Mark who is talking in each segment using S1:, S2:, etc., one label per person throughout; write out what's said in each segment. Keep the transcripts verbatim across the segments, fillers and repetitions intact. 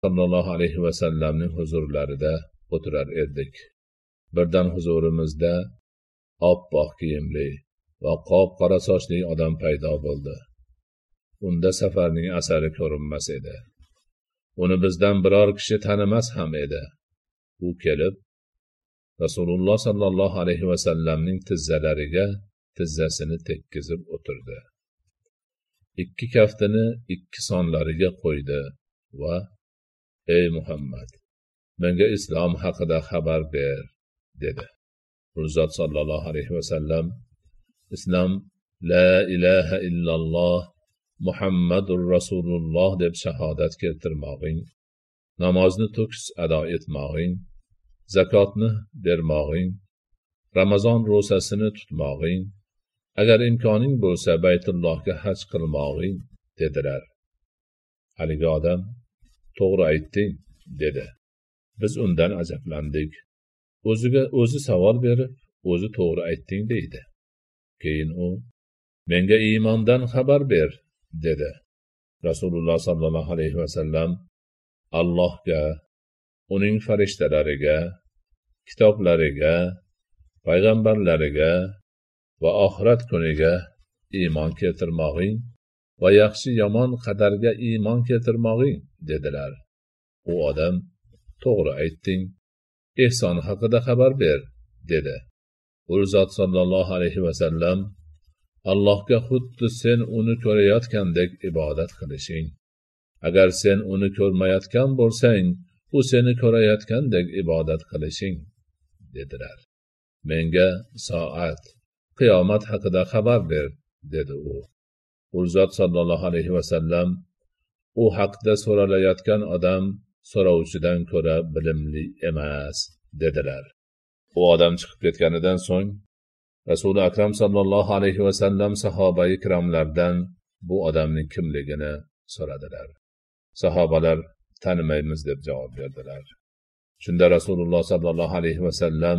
S1: sallallohu alayhi vasallamning huzurlarida o'tirar edik. Birdan huzurimizda oppoq kiyimli va qop-qora sochli odam paydo bo'ldi. Unda safarning asari ko'rinmas edi. Uni bizdan biror kishi tanimas ham edi. U kelib Rasululloh sallallohu alayhi vasallamning tizzalariga tizzasini tekkizib o'tirdi. Ikki kaftini ikki sonlariga qo'ydi va "Ey Muhammad, menga islom haqida xabar ber", dedi. U zot sallallohu alayhi vasallam islom la ilaha illalloh Muhammadur Rasululloh deb shahodat keltirmog'ing, namozni to'kis ado etmog'ing, zakotni bermog'ing, Ramazon ro'zasini tutmog'ing, agar imkoning bo'lsa Baytullohga haj qilmog'ing dedilar. Haligi odam to'g'ri aytding dedi. Biz undan ajablandik. O'ziga o'zi savol berib, o'zi to'g'ri aytding deydi. Keyin u menga iymondan xabar ber dedi. Rasululloh sallallohu alayhi vasallam Allohga, uning farishtalariga, kitoblariga, payg'ambarlariga va oxirat kuniga iymon keltirmog'ing va yaxshi yomon qadarga iymon keltirmog'ing dedilar. U odam to'g'ri aytding, ehson haqida xabar ber dedi. U zot sallallohu alayhi vasallam Allohga xuddi sen uni ko'rayotgandek ibodat qilishing. Agar sen uni ko'rmayotgan bo'lsang, u seni ko'rayotgandek ibodat qilishing dedilar. Menga soat, qiyomat haqida xabar ber dedi u. U zot sallallohu alayhi vasallam u haqda so'ralayotgan odam so'rovchidan ko'ra bilimli emas dedilar. U odam chiqib ketganidan so'ng Rasuli akram sallallohu alayhi vasallam sahobai kiromlardan bu odamning kimligini so'radilar. Sahobalar tanimaymiz deb javob berdilar. Shunda Rasululloh sallallohu alayhi vasallam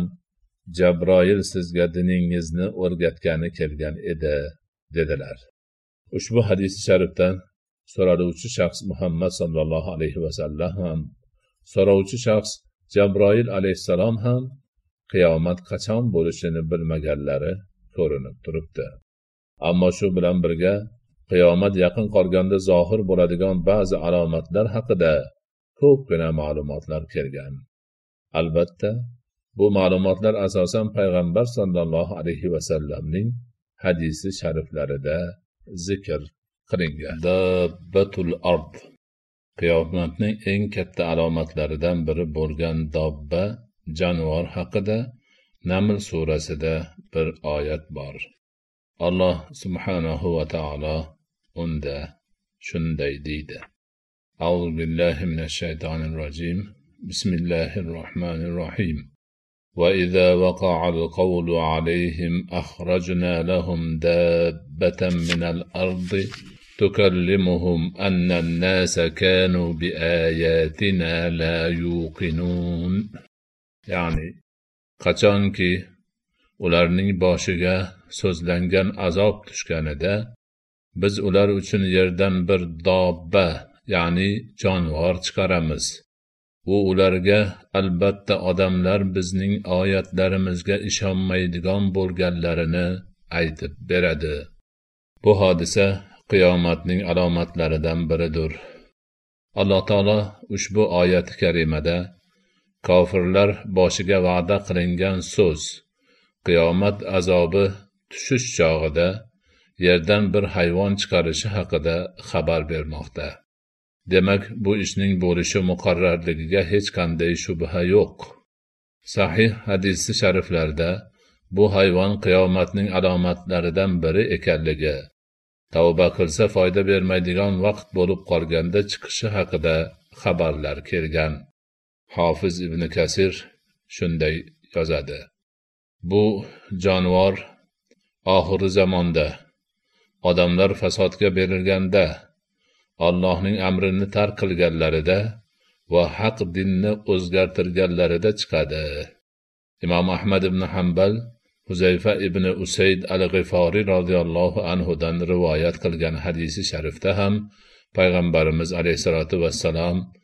S1: Jabroil sizga diningizni o'rgatgani kelgan edi dedilar. Ushbu hadis sharifdan so'raluvchi shaxs Muhammad sallallohu alayhi vasallam ham, so'rovchi shaxs Jabroil alayhissalom ham qiyomat qachon bo'lishini bilmaganlari ko'rinib turibdi. Ammo shu bilan birga qiyomat yaqin qolganda zohir bo'ladigan ba'zi alomatlar haqida ko'pgina ma'lumotlar kelgan. Albatta, bu ma'lumotlar asosan payg'ambar sallallohu alayhi vasallamning hadisi shariflarida zikr qilingan. Dabbatul ard. Qiyomatning eng katta alomatlaridan biri bo'lgan dobba jonivor haqida Naml surasida bir oyat bor. Alloh subhanahu va taolo unda shunday deydi. A'udhu billahi minash shaytonir rojim. Bismillahir rohmanir rohim. وَإِذَا وَقَعَ الْقَوْلُ عَلَيْهِمْ أَخْرَجْنَا لَهُمْ دَابَّةً مِنَ الْأَرْضِ تُكَلِّمُهُمْ أَنَّ النَّاسَ كَانُوا بِآيَاتِنَا لَا يُوقِنُونَ. Ya'ni qachonki ularning boshiga so'zlangan azob tushganida biz ular uchun yerdan bir dobba, ya'ni jonivor chiqaramiz. U ularga albatta odamlar bizning oyatlarimizga ishonmaydigan bo'lganlarini aytib beradi. Bu hodisa qiyomatning alomatlaridan biridir. Alloh taolo ushbu oyat-i karimada kofirlar boshiga va'da qilingan so'z, qiyomat azobi tushish chog'ida yerdan bir hayvon chiqarishi haqida xabar bermoqda. Demak, bu ishning bo'lishi muqarrarligiga hech qanday shubha yo'q. Sahih hadisi shariflarda bu hayvon qiyomatning alomatlaridan biri ekanligi, tavba qilsa foyda bermaydigan vaqt bo'lib qolganda chiqishi haqida xabarlar kelgan. Hofiz ibn Kasir shunday yozadi. Bu jonivor oxirgi zamonda odamlar fasodga berilganda, Allohning amrini tark qilganlarida va haq dinni o'zgartirganlarida chiqadi. Imom Ahmad ibn Hanbal Huzayfa ibn Usayd al-G'iforiy radhiyallohu anhudan rivoyat qilgan hadisi sharifda ham payg'ambarimiz alayhisolatu vassalam